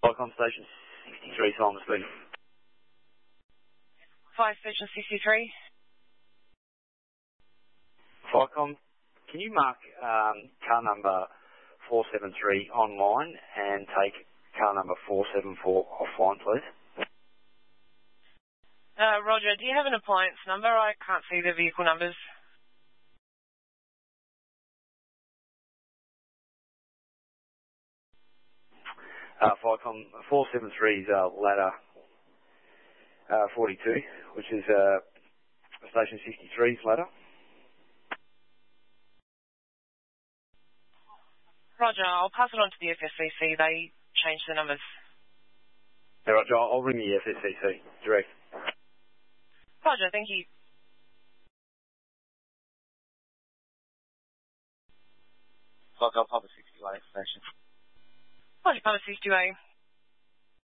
Icon Station 63, Simon speaking. Fire Station 63. Icon, can you mark car number 473 online and take car number 474 offline, please? Roger, do you have an appliance number? I can't see the vehicle numbers. Icon 473 is ladder 42, which is Station 63's ladder. Roger, I'll pass it on to the FSCC. They changed the numbers. Yeah, Roger, I'll ring the FSCC direct. Roger, thank you. Icon Papa 61 Station. Roger, Papa 62A.